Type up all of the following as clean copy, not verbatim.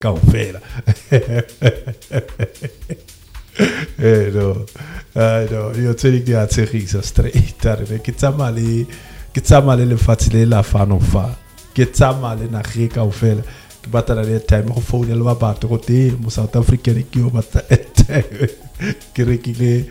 kaofela no yo tsedi di a tshegisa straight are ke tsama le lefatshe le la fano fa ke tsama le naghe kaofela ke batla le time go phone le ba batho go te mo South Africa ke yo batla ke rekile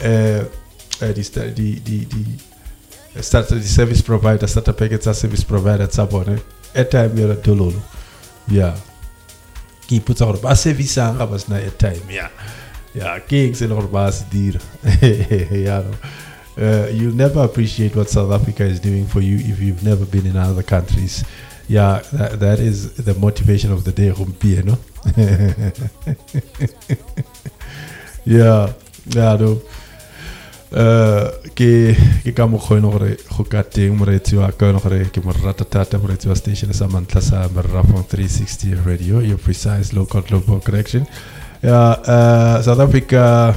the service provider starter package service provider tsa bone airtime ya dololo yeah ke iputsa gore ba service ga ba sna airtime yeah ke se le gore ba se dira yeah you never appreciate what South Africa is doing for you if you've never been in other countries. Yeah, that is the motivation of the day, no? Yeah, no. Ke ka mo khoino gore go ka teng moretsi wa ka no gore ke mo rata tata moretsi wa station sa Mantla sa Merafong 360 radio, your precise local global connection. Yeah, South Africa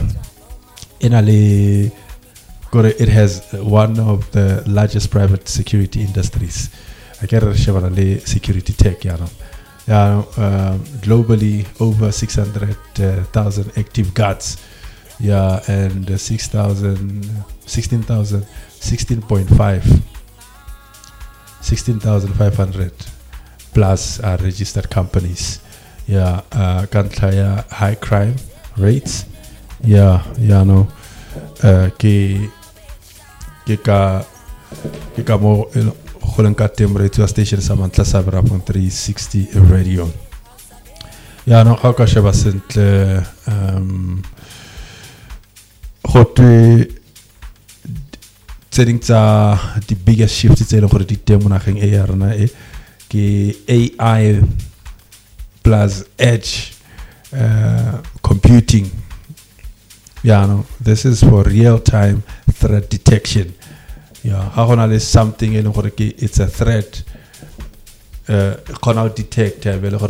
it has one of the largest private security industries. I get a security tech, globally over 600,000 active guards, and 16,500 plus are registered companies. High crime rates, ke ka mo go leng ka temperature station sa Mantla sa Merafong 360 radio. No ga ka sheba sentle go twe tseding tsa the biggest shift tse le gore di teng mo nageng e ya rena ke AI plus edge computing. This is for real-time threat detection. How something it's a threat. Can detect?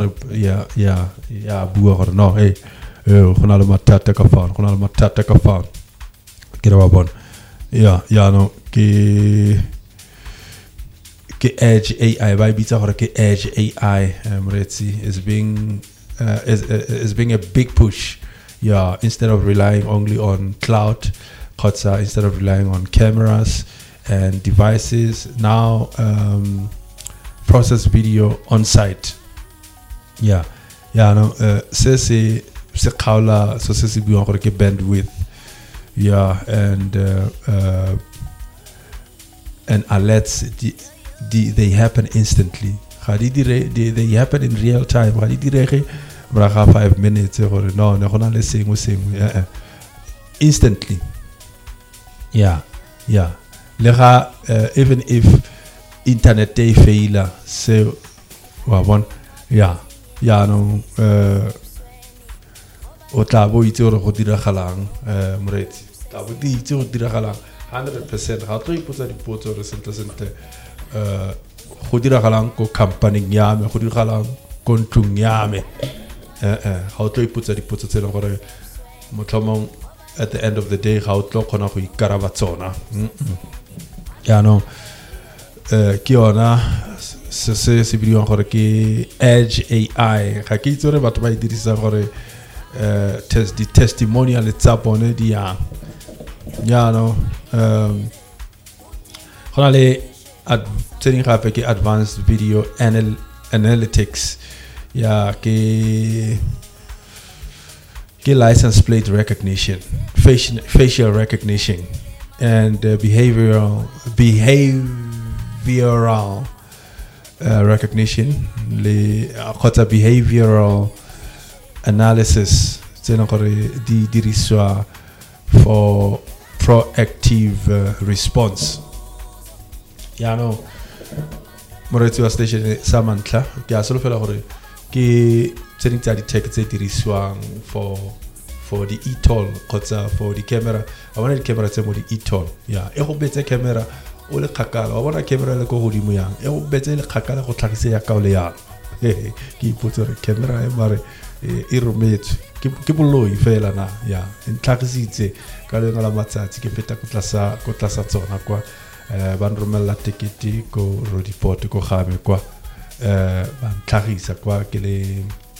No. Hey, matata ka phone. Get about one. No. Ke edge AI. By bits ke edge AI. Is being a big push. Instead of relying only on cloud, instead of relying on cameras and devices, now process video on site. Se kaula so se biwa gore ke bandwidth. And alerts they happen instantly. They happen in real time. 5 minutes or no instantly. Even if internet day failure, so no o tla bo itse gore go dira galang moretsi tla bo di itse go dira galang 100% ga tlo ipotsa dipotso re sentle go dira galang ko company ya me go dira galang ko ntlong ya me how to iputsa dipotso tse leng gore motlhomong at the end of the day ga o tlo khona go ikaraba tsona ke yona se bidiwang gore ke edge AI ga ke itse gore batho ba e dirisa gore the testimonial tsa bone di yang gona le tseng gape ke advanced video analytics ke license plate recognition, facial recognition, and behavioral recognition, behavioral analysis. Di diriswa for proactive response. Moretsi wa station sa Mantla ke a solofela gore ke tseng tsa di tech tse diriswang for the e-toll kgotsa for the camera. I want the camera tse mo di e-toll e go betse camera o le khakala wa bona camera le go godimo yang e go betse le khakala go tlhagise ya ka o le yalo ke ipotsa re camera e mare e rometse ke boloi fela na en tlhagisitse ka le ngala matsatsi ke feta go tlasa tsona kwa ban romela tikete ko report ko game kwa ban tlhagisa kwa ke le